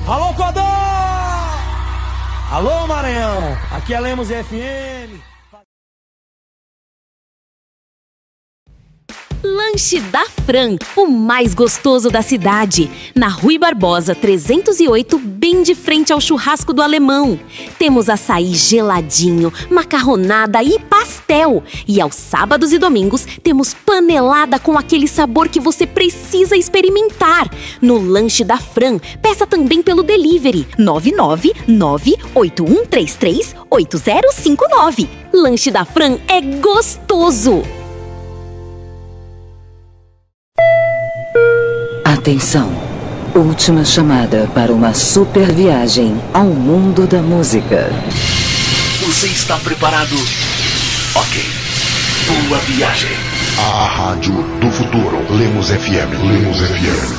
Alô, Codó! Alô, Maranhão! Aqui é Lemos FM. Lanche da Fran, o mais gostoso da cidade. Na Rui Barbosa 308, bem de frente ao churrasco do Alemão. Temos açaí geladinho, macarronada e pastel. E aos sábados e domingos temos panelada com aquele sabor que você precisa experimentar. No Lanche da Fran, peça também pelo delivery 99981338059. Lanche da Fran é gostoso. Atenção! Última chamada para uma super viagem ao mundo da música. Você está preparado? Ok. Boa viagem. A rádio do futuro. Lemos FM. Lemos FM.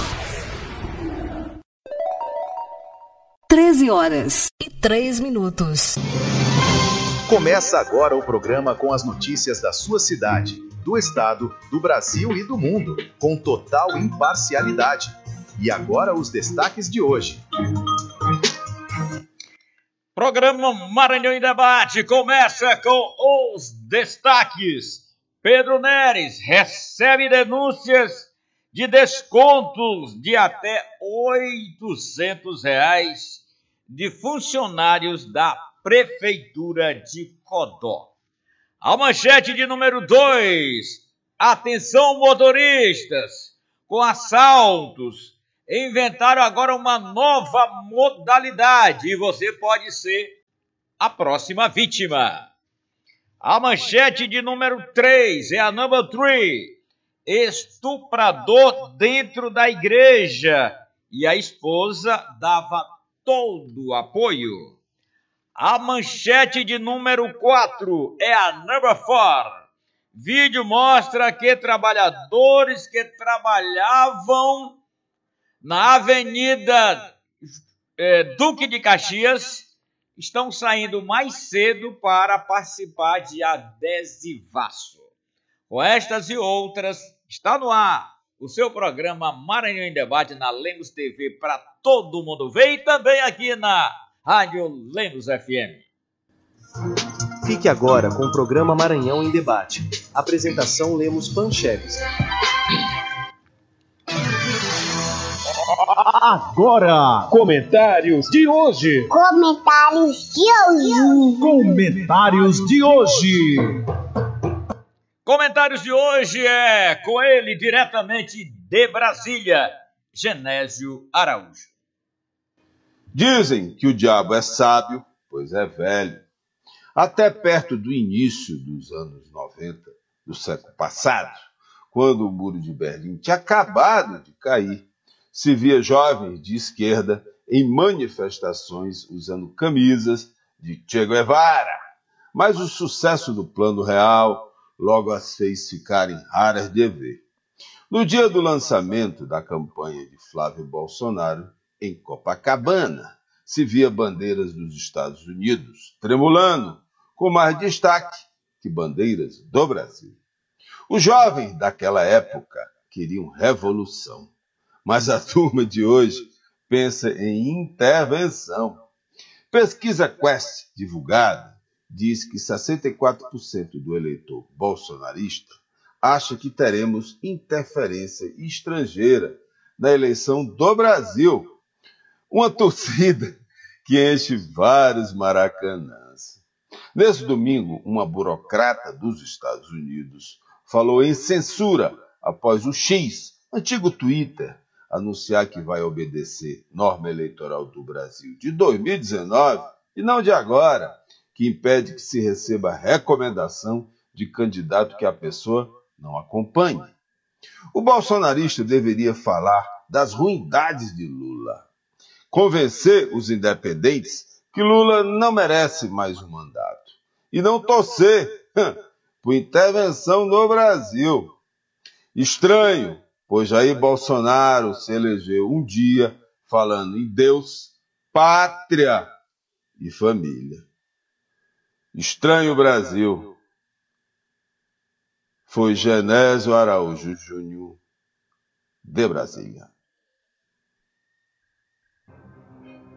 13h03. Começa agora o programa com as notícias da sua cidade, do estado, do Brasil e do mundo, com total imparcialidade. E agora os destaques de hoje. Programa Maranhão em Debate começa com os destaques. Pedro Neres recebe denúncias de descontos de até R$ 800 de funcionários da Prefeitura de Codó. A manchete de número 2. Atenção, motoristas. Com assaltos, inventaram agora uma nova modalidade e você pode ser a próxima vítima. A manchete de número 3 é a number 3. Estuprador dentro da igreja e a esposa dava todo o apoio. A manchete de número 4 é a number 4. Vídeo mostra que trabalhadores que trabalhavam na Avenida Duque de Caxias estão saindo mais cedo para participar de adesivaço. Com estas e outras, está no ar o seu programa Maranhão em Debate na Lemos TV para todo mundo ver e também aqui na Rádio Lemos FM. Fique agora com o programa Maranhão em Debate. Apresentação Lemos Pancheves. Agora, comentários de hoje. Comentários de hoje. Comentários de hoje. Comentários de hoje é com ele, diretamente de Brasília, Genésio Araújo. Dizem que o diabo é sábio, pois é velho. Até perto do início dos anos 90 do século passado, quando o Muro de Berlim tinha acabado de cair, se via jovens de esquerda em manifestações usando camisas de Che Guevara. Mas o sucesso do Plano Real logo as fez ficarem raras de ver. No dia do lançamento da campanha de Flávio Bolsonaro, em Copacabana, se via bandeiras dos Estados Unidos tremulando, com mais destaque que bandeiras do Brasil. Os jovens daquela época queriam revolução, mas a turma de hoje pensa em intervenção. Pesquisa Quest divulgada diz que 64% do eleitor bolsonarista acha que teremos interferência estrangeira na eleição do Brasil. Uma torcida que enche vários maracanãs. Nesse domingo, uma burocrata dos Estados Unidos falou em censura após o X, antigo Twitter, anunciar que vai obedecer norma eleitoral do Brasil de 2019 e não de agora, que impede que se receba recomendação de candidato que a pessoa não acompanhe. O bolsonarista deveria falar das ruindades de Lula, convencer os independentes que Lula não merece mais um mandato e não torcer por intervenção no Brasil. Estranho, pois Jair Bolsonaro se elegeu um dia falando em Deus, pátria e família. Estranho Brasil. Foi Genésio Araújo Júnior, de Brasília.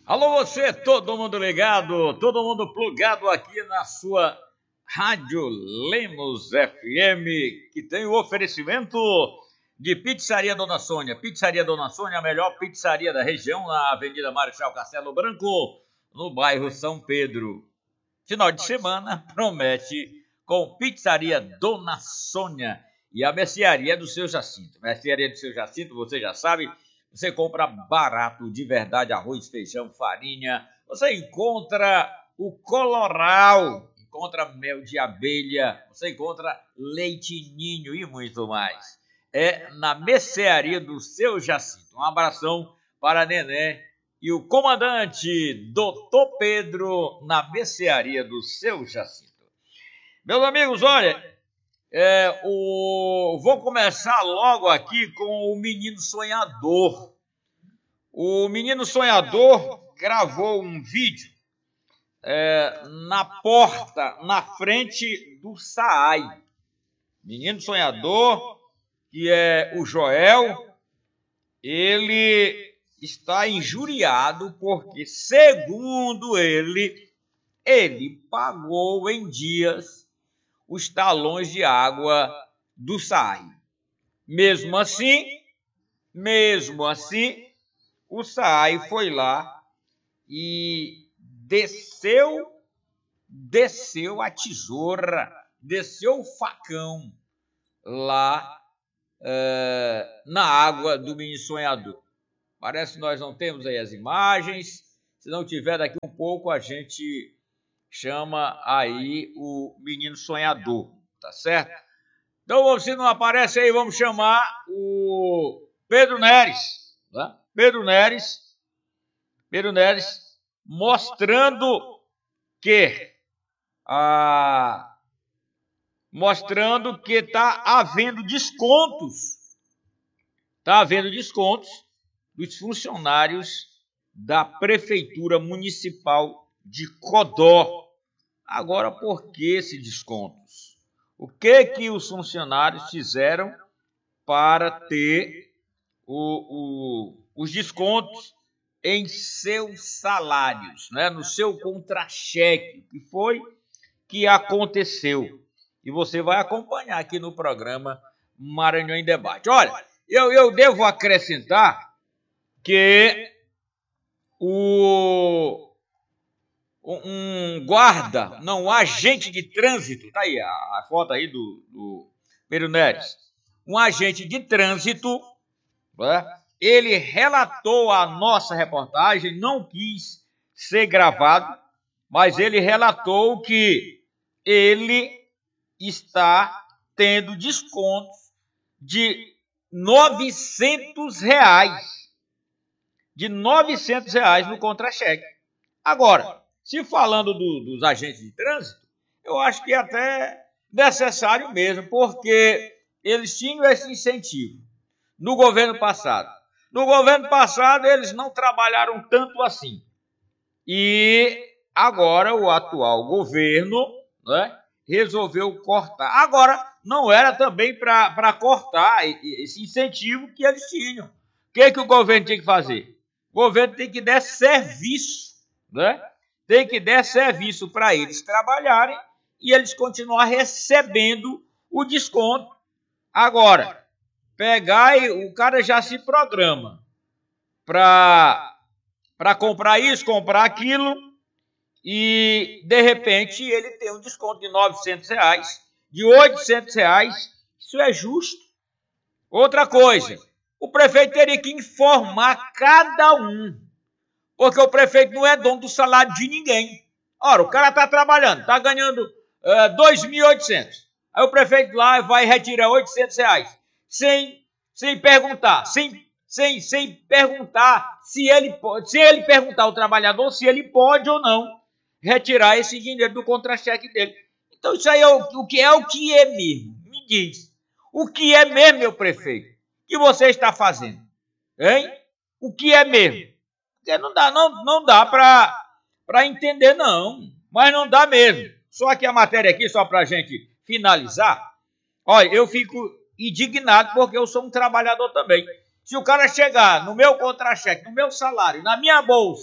Alô você, todo mundo ligado, todo mundo plugado aqui na sua Rádio Lemos FM, que tem o oferecimento de Pizzaria Dona Sônia. Pizzaria Dona Sônia, a melhor pizzaria da região, na Avenida Marechal Castelo Branco, no bairro São Pedro. Final de semana promete com Pizzaria Dona Sônia e a mercearia do Seu Jacinto. Mercearia do Seu Jacinto, você já sabe, você compra barato, de verdade, arroz, feijão, farinha. Você encontra o Coloral, encontra mel de abelha, você encontra leite ninho e muito mais. É na mercearia do Seu Jacinto. Um abração para a Nené e o comandante Dr. Pedro na mercearia do Seu Jacinto. Meus amigos, olha, vou começar logo aqui com o Menino Sonhador. O Menino Sonhador gravou um vídeo na porta, na frente do SAAI. Menino Sonhador, que é o Joel, ele está injuriado porque, segundo ele pagou em dias os talões de água do SAAI. Mesmo assim, o SAAI foi lá e desceu a tesoura, desceu o facão lá na água do Menino Sonhador. Parece que nós não temos aí as imagens. Se não tiver, daqui um pouco a gente chama aí o Menino Sonhador, tá certo? Então, se não aparece aí, vamos chamar o Pedro Neres, tá? Pedro Neres mostrando que está havendo descontos. Está havendo descontos dos funcionários da Prefeitura Municipal de Codó. Agora, por que esses descontos? O que os funcionários fizeram para ter os descontos em seus salários, né? No seu contra-cheque? O que foi que aconteceu? E você vai acompanhar aqui no programa Maranhão em Debate. Olha, eu devo acrescentar que um agente de trânsito, tá aí a foto aí do Pedro Neres, um agente de trânsito, né, ele relatou a nossa reportagem, não quis ser gravado, mas ele relatou que ele está tendo descontos de R$900, no contra-cheque. Agora, se falando dos agentes de trânsito, eu acho que é até necessário mesmo, porque eles tinham esse incentivo no governo passado. No governo passado, eles não trabalharam tanto assim. E agora o atual governo, né, resolveu cortar. Agora, não era também para cortar esse incentivo que eles tinham. O que o governo tem que fazer? O governo tem que dar serviço, né? Tem que dar serviço para eles trabalharem e eles continuar recebendo o desconto. Agora, pegar e o cara já se programa para comprar isso, comprar aquilo, e de repente ele tem um desconto de R$900, de R$800. Isso é justo? Outra coisa, o prefeito teria que informar cada um, porque o prefeito não é dono do salário de ninguém. Ora, o cara está trabalhando, está ganhando R$2.800. Aí o prefeito lá vai retirar R$800 sem perguntar, sem perguntar se ele pode, se ele perguntar ao trabalhador se ele pode ou não retirar esse dinheiro do contra-cheque dele. Então isso aí é o que é mesmo. Me diz, o que é mesmo, meu prefeito, que você está fazendo? Hein? O que é mesmo? Porque não dá para entender, não. Mas não dá mesmo. Só que a matéria aqui, só para a gente finalizar, olha, eu fico indignado porque eu sou um trabalhador também. Se o cara chegar no meu contra-cheque, no meu salário, na minha bolsa,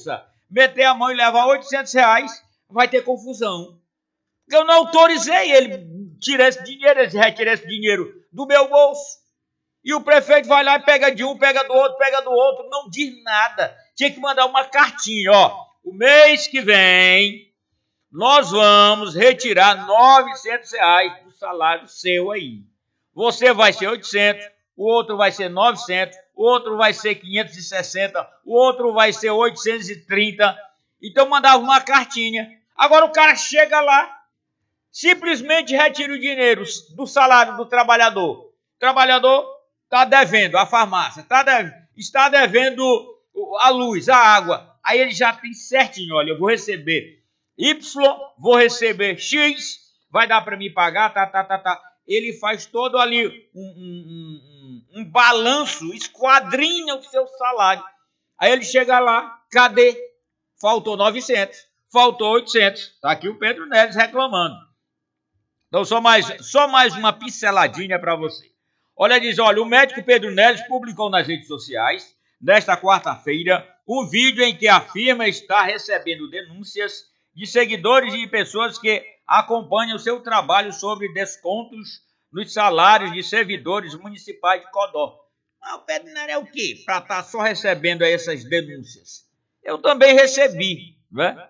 meter a mão e levar R$800, vai ter confusão. Eu não autorizei ele tirar esse dinheiro, ele retirar esse dinheiro do meu bolso. E o prefeito vai lá e pega de um, pega do outro, não diz nada. Tinha que mandar uma cartinha, ó. O mês que vem, nós vamos retirar R$900 do salário seu aí. Você vai ser 800, o outro vai ser 900, o outro vai ser 560, o outro vai ser 830. Então mandava uma cartinha. Agora o cara chega lá, simplesmente retira o dinheiro do salário do trabalhador. O trabalhador está devendo a farmácia, está devendo a luz, a água. Aí ele já tem certinho, olha, eu vou receber Y, vou receber X, vai dar para me pagar, tá. Ele faz todo ali um balanço, esquadrinha o seu salário. Aí ele chega lá, cadê? Faltou 900, faltou 800. Tá aqui o Pedro Neves reclamando. Então, só mais uma pinceladinha para você. Olha, o médico Pedro Neves publicou nas redes sociais, nesta quarta-feira, um vídeo em que afirma estar recebendo denúncias de seguidores e de pessoas que acompanham o seu trabalho sobre descontos nos salários de servidores municipais de Codó. O Pedro Neves é o quê? Para estar só recebendo essas denúncias. Eu também recebi, né?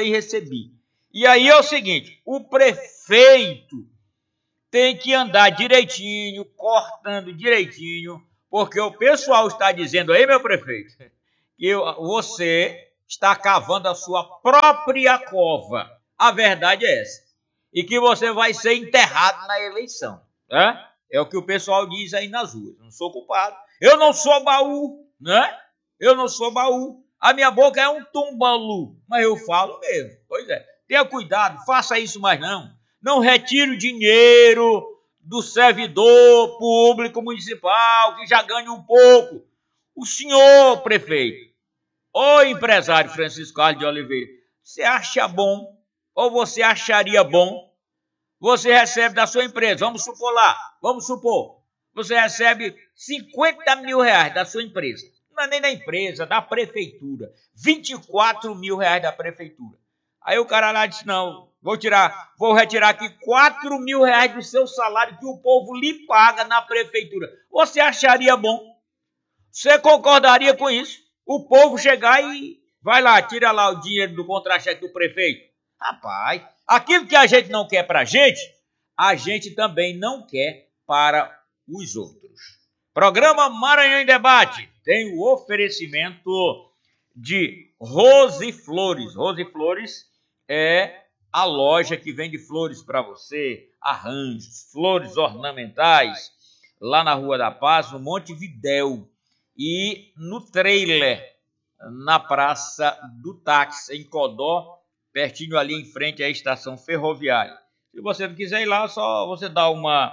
E aí é o seguinte, o prefeito tem que andar direitinho, cortando direitinho, porque o pessoal está dizendo aí, meu prefeito, que você está cavando a sua própria cova. A verdade é essa. E que você vai ser enterrado na eleição. Né? É o que o pessoal diz aí nas ruas. Não sou culpado. Eu não sou baú, né? Eu não sou baú. A minha boca é um tumbalu, mas eu falo mesmo. Pois é. Tenha cuidado, faça isso mais não. Não retire o dinheiro do servidor público municipal, que já ganha um pouco. O senhor prefeito, ô empresário Francisco Carlos de Oliveira, você acha bom, ou você acharia bom, você recebe da sua empresa, vamos supor, você recebe R$50 mil da sua empresa. Não é nem da empresa, da prefeitura. R$24 mil da prefeitura. Aí o cara lá disse, não, vou retirar aqui R$4 mil do seu salário que o povo lhe paga na prefeitura. Você acharia bom? Você concordaria com isso? O povo chegar e vai lá, tira lá o dinheiro do contra-cheque do prefeito. Rapaz, aquilo que a gente não quer pra gente, a gente também não quer para os outros. Programa Maranhão em Debate tem o oferecimento de Rose Flores. Rose Flores é a loja que vende flores para você, arranjos, flores ornamentais, lá na Rua da Paz, no Montevidéu, e no trailer, na Praça do Táxi, em Codó, pertinho ali em frente à estação ferroviária. Se você não quiser ir lá, só você dá uma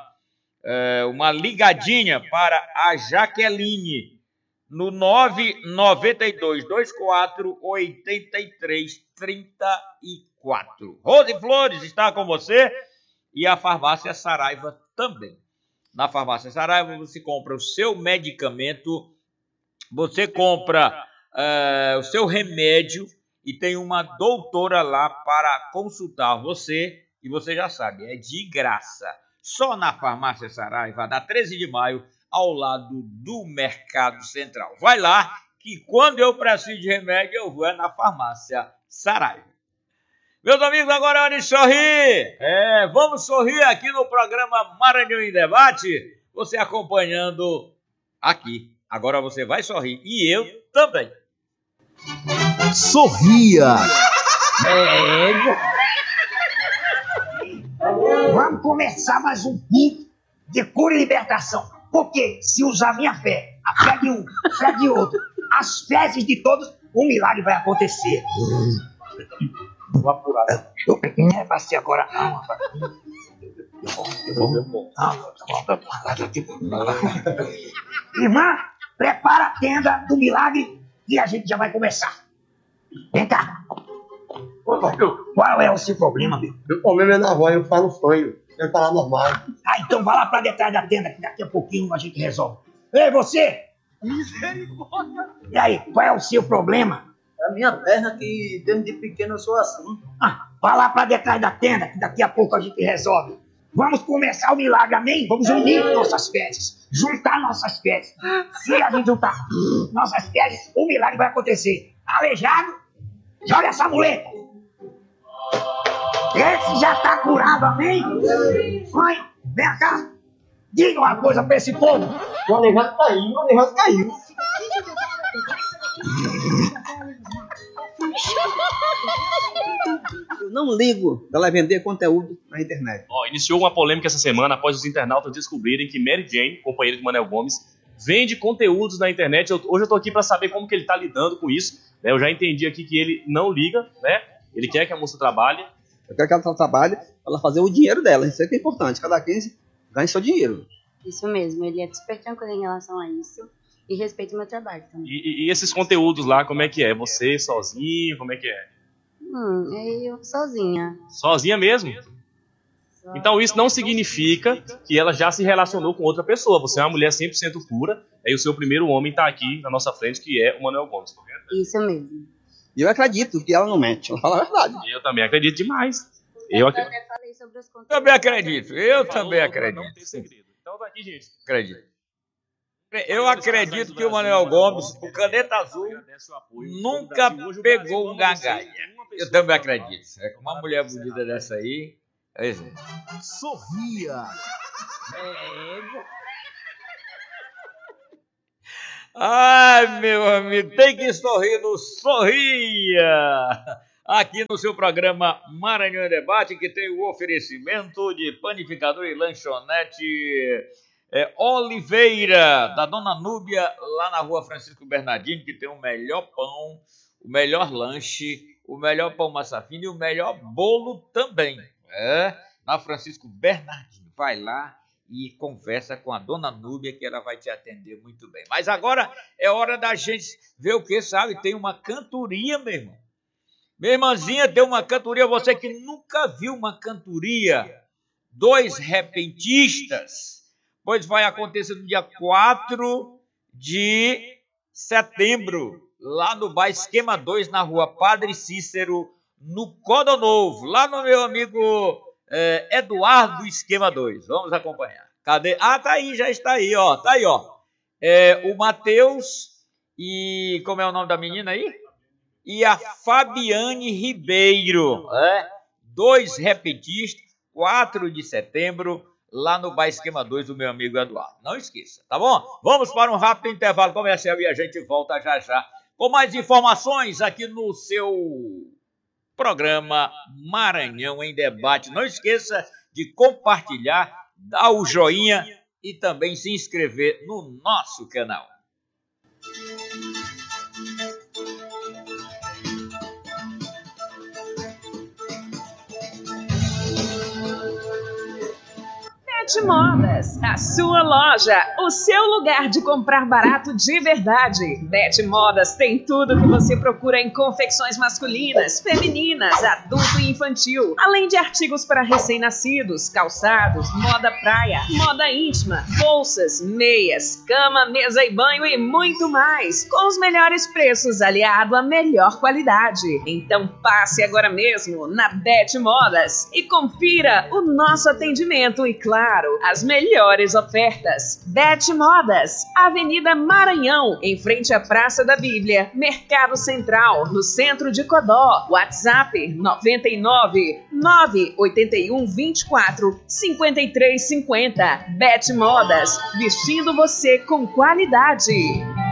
ligadinha para a Jaqueline, no 992248334. Rose Flores está com você e a Farmácia Saraiva também. Na Farmácia Saraiva você compra o seu medicamento, você compra o seu remédio e tem uma doutora lá para consultar você e você já sabe, é de graça. Só na Farmácia Saraiva, da 13 de maio, ao lado do Mercado Central. Vai lá, que quando eu preciso de remédio, eu vou na Farmácia Saraiva. Meus amigos, agora é hora de sorrir. Vamos sorrir aqui no programa Maranhão em Debate. Você acompanhando aqui. Agora você vai sorrir. E eu também. Sorria. Vamos começar mais um culto de cura e libertação. Porque se usar minha fé, a fé de um, a fé de outro, as fezes de todos, um milagre vai acontecer. Vou apurar. Não é pra ser agora, não. Irmã, prepara a tenda do milagre e a gente já vai começar. Vem cá. Qual é o seu problema, meu? Meu problema é na voz, eu falo sonho. Eu falar normal. Então vai lá pra detrás da tenda, que daqui a pouquinho a gente resolve. Ei, você! E aí, qual é o seu problema? A minha perna que desde pequeno eu sou assim. Vai lá pra detrás da tenda, que daqui a pouco a gente resolve. Vamos começar o milagre, amém? Vamos unir nossas fezes, juntar nossas fezes. Se a gente juntar nossas fezes, o milagre vai acontecer. Aleijado, joga essa muleta. Esse já tá curado, amém? Mãe, vem cá. Diga uma coisa pra esse povo. O aleijado caiu. Eu não ligo dela vender conteúdo na internet. Iniciou uma polêmica essa semana após os internautas descobrirem que Mary Jane, companheira de Manuel Gomes, vende conteúdos na internet. Hoje eu tô aqui para saber como que ele tá lidando com isso. Né? Eu já entendi aqui que ele não liga, né? Ele quer que a moça trabalhe. Eu quero que ela trabalhe para ela fazer o dinheiro dela. Isso é que é importante. Cada quem ganha seu dinheiro. Isso mesmo. Ele é super tranquilo em relação a isso. E respeita o meu trabalho também. E esses conteúdos lá, como é que é? Você sozinho, como é que é? Eu sozinha. Sozinha mesmo? Então isso não significa que ela já se relacionou com outra pessoa. Você é uma mulher 100% pura. E o seu primeiro homem está aqui na nossa frente, que é o Manuel Gomes, correto? Isso mesmo. E eu acredito que ela não mente. Ela fala a verdade. Eu também acredito demais. Eu até falei sobre os conteúdos. Também acredito. Eu também acredito. Não tem segredo. Então tá aqui, gente. Acredito. Eu acredito que o Manuel Gomes, o Caneta Azul, nunca pegou um gangaia. Eu também acredito. É que uma mulher bonita dessa aí... Sorria. Ai, meu amigo, tem que sorrir no Sorria. Aqui no seu programa Maranhão em Debate, que tem o oferecimento de panificador e lanchonete Oliveira, da Dona Núbia, lá na rua Francisco Bernardino, que tem o melhor pão, o melhor lanche, o melhor pão massa fina e o melhor bolo também. Na Francisco Bernardino. Vai lá e conversa com a Dona Núbia, que ela vai te atender muito bem. Mas agora é hora da gente ver o que, sabe? Tem uma cantoria, meu irmão. Minha irmãzinha, tem uma cantoria. Você que nunca viu uma cantoria, 2 repentistas, pois vai acontecer no dia 4 de setembro, lá no bar Esquema 2, na rua Padre Cícero, no Codonovo, lá no meu amigo Eduardo Esquema 2. Vamos acompanhar. Cadê? Tá aí, já está aí, ó. Tá aí, ó. O Matheus e... Como é o nome da menina aí? E a Fabiane Ribeiro. 2 repentistas, 4 de setembro, lá no bar Esquema 2 do meu amigo Eduardo. Não esqueça, tá bom? Vamos para um rápido intervalo comercial e a gente volta já já com mais informações aqui no seu programa Maranhão em Debate. Não esqueça de compartilhar, dar o joinha e também se inscrever no nosso canal. Bete Modas, a sua loja, o seu lugar de comprar barato de verdade. Bete Modas tem tudo que você procura em confecções masculinas, femininas, adulto e infantil, além de artigos para recém-nascidos, calçados, moda praia, moda íntima, bolsas, meias, cama, mesa e banho e muito mais, com os melhores preços aliado à melhor qualidade. Então passe agora mesmo na Bete Modas e confira o nosso atendimento e, claro, as melhores ofertas. Bete Modas, Avenida Maranhão, em frente à Praça da Bíblia, Mercado Central, no centro de Codó. WhatsApp 99 981 24 53 50. Bete Modas, vestindo você com qualidade.